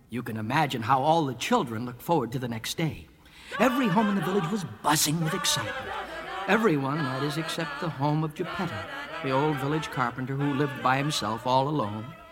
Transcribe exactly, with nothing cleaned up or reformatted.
You can imagine how all the children looked forward to the next day. Every home in the village was buzzing with excitement. Everyone, that is, except the home of Geppetto, the old village carpenter who lived by himself all alone.